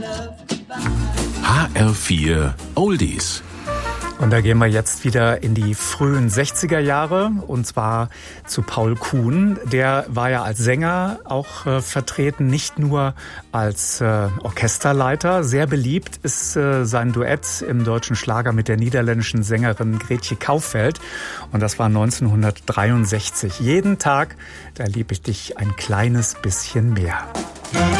HR4 Oldies. Und da gehen wir jetzt wieder in die frühen 60er Jahre, und zwar zu Paul Kuhn. Der war ja als Sänger auch vertreten, nicht nur als Orchesterleiter. Sehr beliebt ist sein Duett im deutschen Schlager mit der niederländischen Sängerin Gretje Kauffeld. Und das war 1963. Jeden Tag, da lieb ich dich ein kleines bisschen mehr.